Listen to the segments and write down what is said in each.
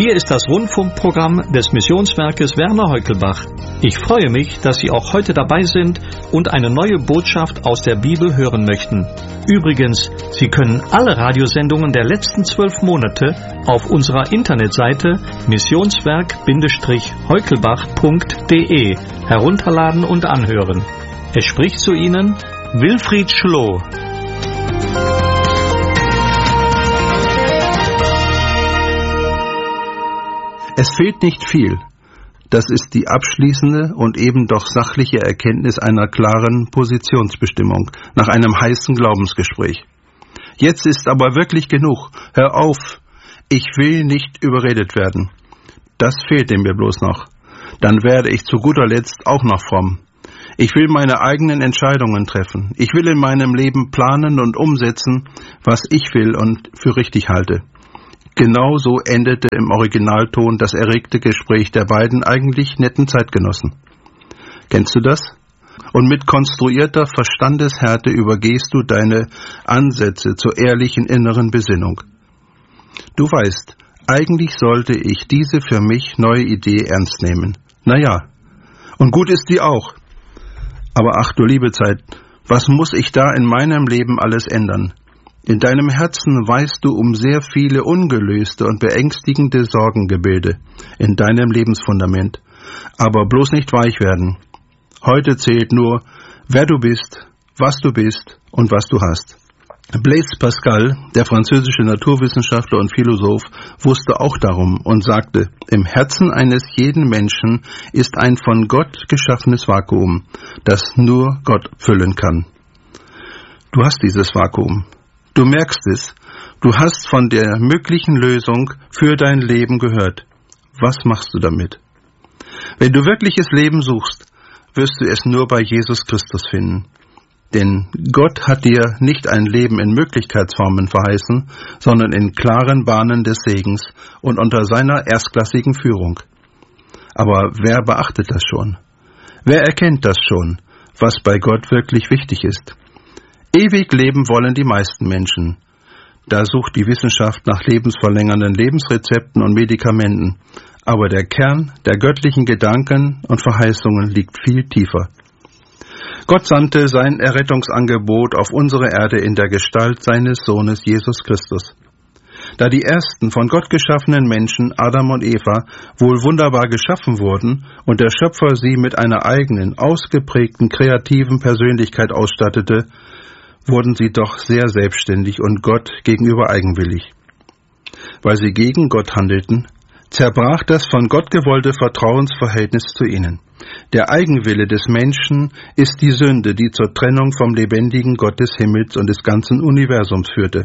Hier ist das Rundfunkprogramm des Missionswerkes Werner Heukelbach. Ich freue mich, dass Sie auch heute dabei sind und eine neue Botschaft aus der Bibel hören möchten. Übrigens, Sie können alle Radiosendungen der letzten 12 Monate auf unserer Internetseite missionswerk-heukelbach.de herunterladen und anhören. Es spricht zu Ihnen Wilfried Schloh. Es fehlt nicht viel. Das ist die abschließende und eben doch sachliche Erkenntnis einer klaren Positionsbestimmung nach einem heißen Glaubensgespräch. Jetzt ist aber wirklich genug. Hör auf. Ich will nicht überredet werden. Das fehlte mir bloß noch. Dann werde ich zu guter Letzt auch noch fromm. Ich will meine eigenen Entscheidungen treffen. Ich will in meinem Leben planen und umsetzen, was ich will und für richtig halte. Genau so endete im Originalton das erregte Gespräch der beiden eigentlich netten Zeitgenossen. Kennst du das? Und mit konstruierter Verstandeshärte übergehst du deine Ansätze zur ehrlichen inneren Besinnung. Du weißt, eigentlich sollte ich diese für mich neue Idee ernst nehmen. Naja, und gut ist die auch. Aber ach du liebe Zeit, was muss ich da in meinem Leben alles ändern? In deinem Herzen weißt du um sehr viele ungelöste und beängstigende Sorgengebilde in deinem Lebensfundament. Aber bloß nicht weich werden. Heute zählt nur, wer du bist und was du hast. Blaise Pascal, der französische Naturwissenschaftler und Philosoph, wusste auch darum und sagte, im Herzen eines jeden Menschen ist ein von Gott geschaffenes Vakuum, das nur Gott füllen kann. Du hast dieses Vakuum. Du merkst es. Du hast von der möglichen Lösung für dein Leben gehört. Was machst du damit? Wenn du wirkliches Leben suchst, wirst du es nur bei Jesus Christus finden. Denn Gott hat dir nicht ein Leben in Möglichkeitsformen verheißen, sondern in klaren Bahnen des Segens und unter seiner erstklassigen Führung. Aber wer beachtet das schon? Wer erkennt das schon, was bei Gott wirklich wichtig ist? Ewig leben wollen die meisten Menschen. Da sucht die Wissenschaft nach lebensverlängernden Lebensrezepten und Medikamenten. Aber der Kern der göttlichen Gedanken und Verheißungen liegt viel tiefer. Gott sandte sein Errettungsangebot auf unsere Erde in der Gestalt seines Sohnes Jesus Christus. Da die ersten von Gott geschaffenen Menschen, Adam und Eva, wohl wunderbar geschaffen wurden und der Schöpfer sie mit einer eigenen, ausgeprägten, kreativen Persönlichkeit ausstattete, wurden sie doch sehr selbstständig und Gott gegenüber eigenwillig. Weil sie gegen Gott handelten, zerbrach das von Gott gewollte Vertrauensverhältnis zu ihnen. Der Eigenwille des Menschen ist die Sünde, die zur Trennung vom lebendigen Gott des Himmels und des ganzen Universums führte.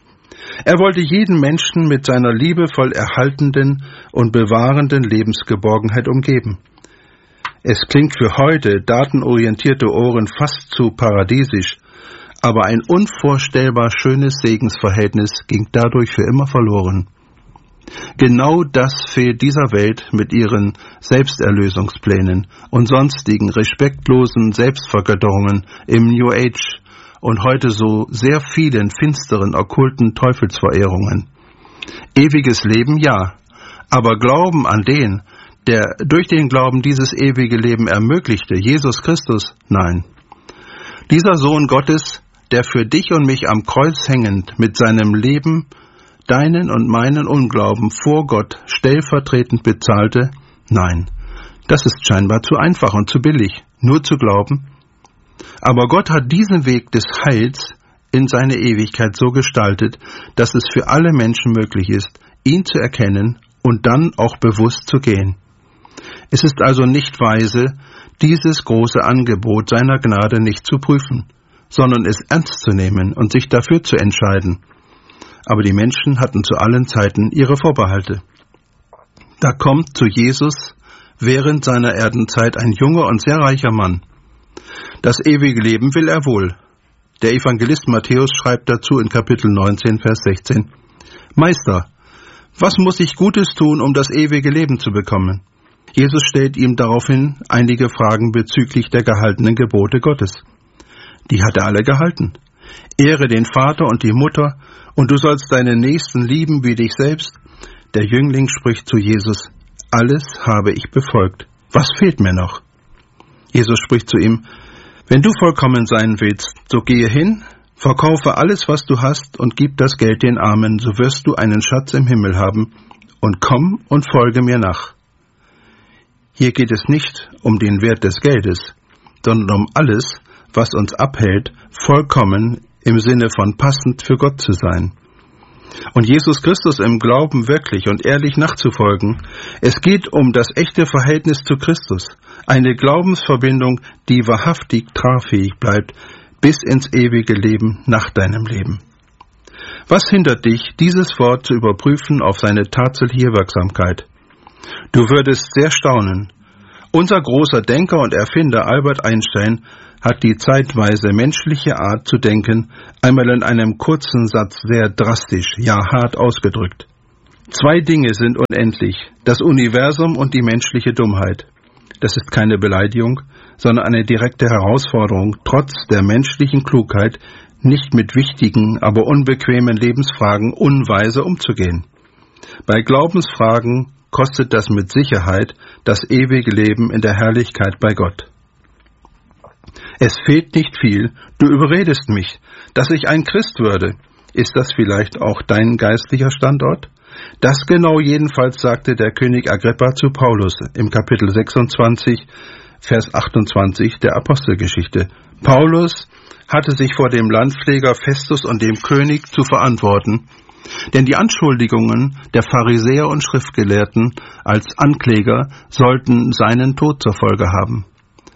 Er wollte jeden Menschen mit seiner liebevoll erhaltenden und bewahrenden Lebensgeborgenheit umgeben. Es klingt für heute datenorientierte Ohren fast zu paradiesisch, aber ein unvorstellbar schönes Segensverhältnis ging dadurch für immer verloren. Genau das fehlt dieser Welt mit ihren Selbsterlösungsplänen und sonstigen respektlosen Selbstvergötterungen im New Age und heute so sehr vielen finsteren, okkulten Teufelsverehrungen. Ewiges Leben, ja, aber Glauben an den, der durch den Glauben dieses ewige Leben ermöglichte, Jesus Christus, nein. Dieser Sohn Gottes, der für dich und mich am Kreuz hängend mit seinem Leben deinen und meinen Unglauben vor Gott stellvertretend bezahlte, nein, das ist scheinbar zu einfach und zu billig, nur zu glauben. Aber Gott hat diesen Weg des Heils in seine Ewigkeit so gestaltet, dass es für alle Menschen möglich ist, ihn zu erkennen und dann auch bewusst zu gehen. Es ist also nicht weise, dieses große Angebot seiner Gnade nicht zu prüfen, sondern es ernst zu nehmen und sich dafür zu entscheiden. Aber die Menschen hatten zu allen Zeiten ihre Vorbehalte. Da kommt zu Jesus während seiner Erdenzeit ein junger und sehr reicher Mann. Das ewige Leben will er wohl. Der Evangelist Matthäus schreibt dazu in Kapitel 19, Vers 16, Meister, was muss ich Gutes tun, um das ewige Leben zu bekommen? Jesus stellt ihm daraufhin einige Fragen bezüglich der gehaltenen Gebote Gottes. Die hat er alle gehalten. Ehre den Vater und die Mutter, und du sollst deinen Nächsten lieben wie dich selbst. Der Jüngling spricht zu Jesus: Alles habe ich befolgt. Was fehlt mir noch? Jesus spricht zu ihm: Wenn du vollkommen sein willst, so gehe hin, verkaufe alles, was du hast, und gib das Geld den Armen, so wirst du einen Schatz im Himmel haben, und komm und folge mir nach. Hier geht es nicht um den Wert des Geldes, sondern um alles, was uns abhält, vollkommen im Sinne von passend für Gott zu sein. Und Jesus Christus im Glauben wirklich und ehrlich nachzufolgen, es geht um das echte Verhältnis zu Christus, eine Glaubensverbindung, die wahrhaftig tragfähig bleibt, bis ins ewige Leben nach deinem Leben. Was hindert dich, dieses Wort zu überprüfen auf seine tatsächliche Wirksamkeit? Du würdest sehr staunen. Unser großer Denker und Erfinder Albert Einstein hat die zeitweise menschliche Art zu denken einmal in einem kurzen Satz sehr drastisch, ja hart ausgedrückt. 2 Dinge sind unendlich: das Universum und die menschliche Dummheit. Das ist keine Beleidigung, sondern eine direkte Herausforderung, trotz der menschlichen Klugheit nicht mit wichtigen, aber unbequemen Lebensfragen unweise umzugehen. Bei Glaubensfragen kostet das mit Sicherheit das ewige Leben in der Herrlichkeit bei Gott. Es fehlt nicht viel, du überredest mich, dass ich ein Christ würde. Ist das vielleicht auch dein geistlicher Standort? Das genau jedenfalls sagte der König Agrippa zu Paulus im Kapitel 26, Vers 28 der Apostelgeschichte. Paulus hatte sich vor dem Landpfleger Festus und dem König zu verantworten, denn die Anschuldigungen der Pharisäer und Schriftgelehrten als Ankläger sollten seinen Tod zur Folge haben.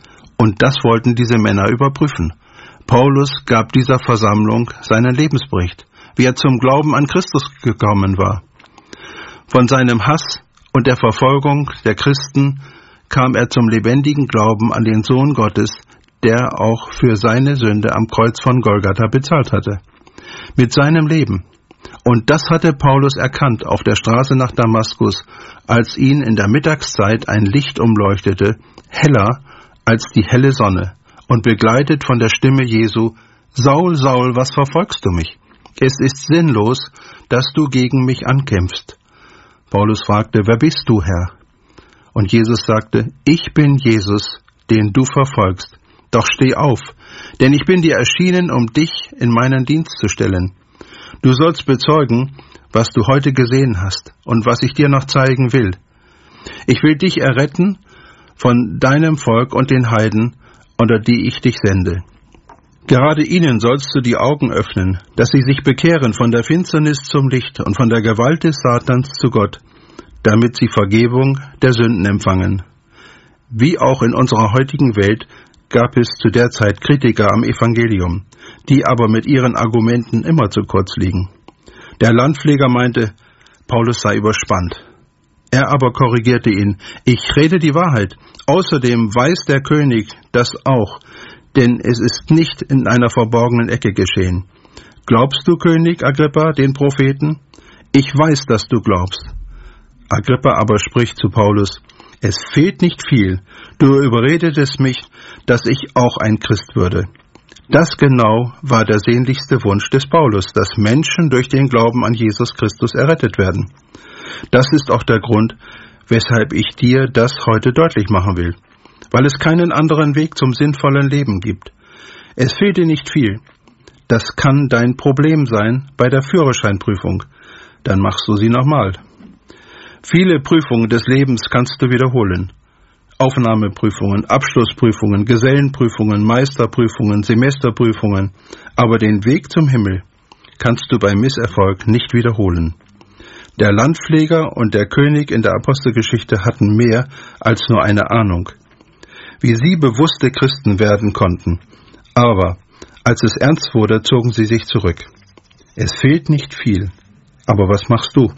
Und das wollten diese Männer überprüfen. Paulus gab dieser Versammlung seinen Lebensbericht, wie er zum Glauben an Christus gekommen war. Von seinem Hass und der Verfolgung der Christen kam er zum lebendigen Glauben an den Sohn Gottes, der auch für seine Sünde am Kreuz von Golgatha bezahlt hatte. Mit seinem Leben. Und das hatte Paulus erkannt auf der Straße nach Damaskus, als ihn in der Mittagszeit ein Licht umleuchtete, heller als die helle Sonne, und begleitet von der Stimme Jesu: Saul, Saul, was verfolgst du mich? Es ist sinnlos, dass du gegen mich ankämpfst. Paulus fragte: Wer bist du, Herr? Und Jesus sagte: Ich bin Jesus, den du verfolgst. Doch steh auf, denn ich bin dir erschienen, um dich in meinen Dienst zu stellen. Du sollst bezeugen, was du heute gesehen hast und was ich dir noch zeigen will. Ich will dich erretten von deinem Volk und den Heiden, unter die ich dich sende. Gerade ihnen sollst du die Augen öffnen, dass sie sich bekehren von der Finsternis zum Licht und von der Gewalt des Satans zu Gott, damit sie Vergebung der Sünden empfangen. Wie auch in unserer heutigen Welt gab es zu der Zeit Kritiker am Evangelium, die aber mit ihren Argumenten immer zu kurz liegen. Der Landpfleger meinte, Paulus sei überspannt. Er aber korrigierte ihn: Ich rede die Wahrheit. Außerdem weiß der König das auch, denn es ist nicht in einer verborgenen Ecke geschehen. Glaubst du, König Agrippa, den Propheten? Ich weiß, dass du glaubst. Agrippa aber spricht zu Paulus: Es fehlt nicht viel. Du überredetest mich, dass ich auch ein Christ würde. Das genau war der sehnlichste Wunsch des Paulus, dass Menschen durch den Glauben an Jesus Christus errettet werden. Das ist auch der Grund, weshalb ich dir das heute deutlich machen will, weil es keinen anderen Weg zum sinnvollen Leben gibt. Es fehlt dir nicht viel. Das kann dein Problem sein bei der Führerscheinprüfung. Dann machst du sie nochmal. Viele Prüfungen des Lebens kannst du wiederholen. Aufnahmeprüfungen, Abschlussprüfungen, Gesellenprüfungen, Meisterprüfungen, Semesterprüfungen. Aber den Weg zum Himmel kannst du bei Misserfolg nicht wiederholen. Der Landpfleger und der König in der Apostelgeschichte hatten mehr als nur eine Ahnung, wie sie bewusste Christen werden konnten. Aber als es ernst wurde, zogen sie sich zurück. Es fehlt nicht viel. Aber was machst du?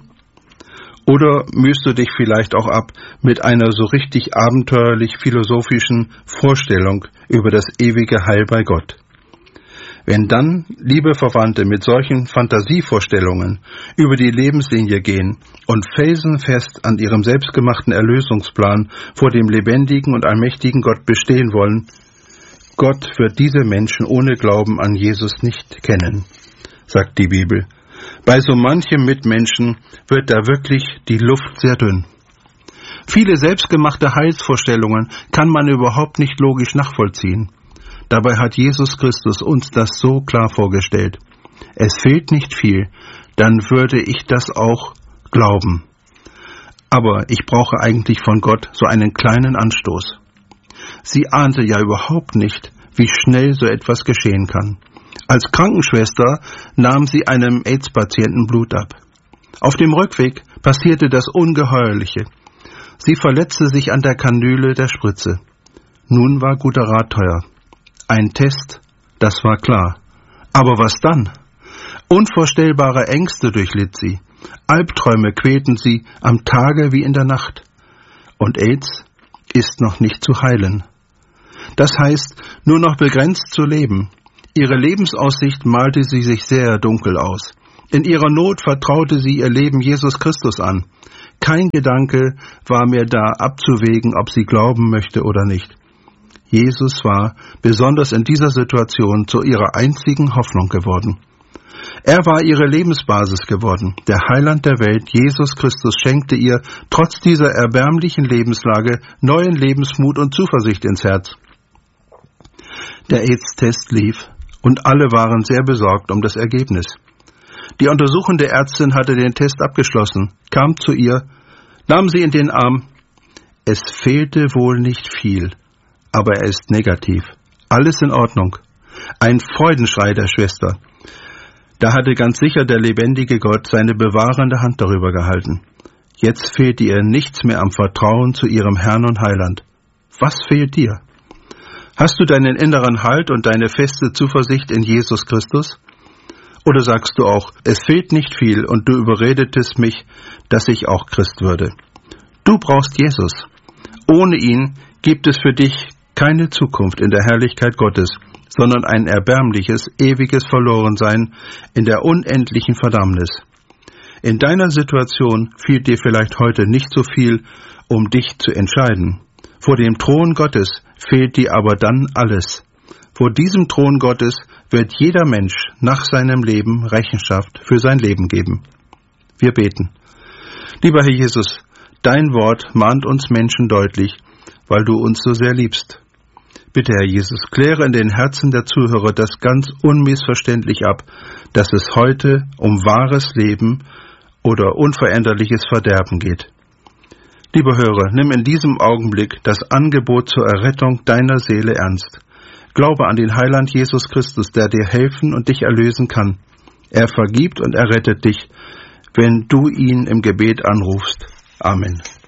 Oder mühst du dich vielleicht auch ab mit einer so richtig abenteuerlich philosophischen Vorstellung über das ewige Heil bei Gott? Wenn dann, liebe Verwandte, mit solchen Fantasievorstellungen über die Lebenslinie gehen und felsenfest an ihrem selbstgemachten Erlösungsplan vor dem lebendigen und allmächtigen Gott bestehen wollen, Gott wird diese Menschen ohne Glauben an Jesus nicht kennen, sagt die Bibel. Bei so manchem Mitmenschen wird da wirklich die Luft sehr dünn. Viele selbstgemachte Heilsvorstellungen kann man überhaupt nicht logisch nachvollziehen. Dabei hat Jesus Christus uns das so klar vorgestellt. Es fehlt nicht viel, dann würde ich das auch glauben. Aber ich brauche eigentlich von Gott so einen kleinen Anstoß. Sie ahnte ja überhaupt nicht, wie schnell so etwas geschehen kann. Als Krankenschwester nahm sie einem AIDS-Patienten Blut ab. Auf dem Rückweg passierte das Ungeheuerliche. Sie verletzte sich an der Kanüle der Spritze. Nun war guter Rat teuer. Ein Test, das war klar. Aber was dann? Unvorstellbare Ängste durchlitt sie. Albträume quälten sie am Tage wie in der Nacht. Und AIDS ist noch nicht zu heilen. Das heißt, nur noch begrenzt zu leben. Ihre Lebensaussicht malte sie sich sehr dunkel aus. In ihrer Not vertraute sie ihr Leben Jesus Christus an. Kein Gedanke war mehr da, abzuwägen, ob sie glauben möchte oder nicht. Jesus war, besonders in dieser Situation, zu ihrer einzigen Hoffnung geworden. Er war ihre Lebensbasis geworden. Der Heiland der Welt, Jesus Christus, schenkte ihr trotz dieser erbärmlichen Lebenslage neuen Lebensmut und Zuversicht ins Herz. Der AIDS-Test lief und alle waren sehr besorgt um das Ergebnis. Die untersuchende Ärztin hatte den Test abgeschlossen, kam zu ihr, nahm sie in den Arm. Es fehlte wohl nicht viel, aber er ist negativ. Alles in Ordnung. Ein Freudenschrei der Schwester. Da hatte ganz sicher der lebendige Gott seine bewahrende Hand darüber gehalten. Jetzt fehlte ihr nichts mehr am Vertrauen zu ihrem Herrn und Heiland. Was fehlt dir? Hast du deinen inneren Halt und deine feste Zuversicht in Jesus Christus? Oder sagst du auch, es fehlt nicht viel und du überredetest mich, dass ich auch Christ würde? Du brauchst Jesus. Ohne ihn gibt es für dich keine Zukunft in der Herrlichkeit Gottes, sondern ein erbärmliches, ewiges Verlorensein in der unendlichen Verdammnis. In deiner Situation fehlt dir vielleicht heute nicht so viel, um dich zu entscheiden. Vor dem Thron Gottes fehlt dir aber dann alles. Vor diesem Thron Gottes wird jeder Mensch nach seinem Leben Rechenschaft für sein Leben geben. Wir beten. Lieber Herr Jesus, dein Wort mahnt uns Menschen deutlich, weil du uns so sehr liebst. Bitte, Herr Jesus, kläre in den Herzen der Zuhörer das ganz unmissverständlich ab, dass es heute um wahres Leben oder unveränderliches Verderben geht. Lieber Hörer, nimm in diesem Augenblick das Angebot zur Errettung deiner Seele ernst. Glaube an den Heiland Jesus Christus, der dir helfen und dich erlösen kann. Er vergibt und errettet dich, wenn du ihn im Gebet anrufst. Amen.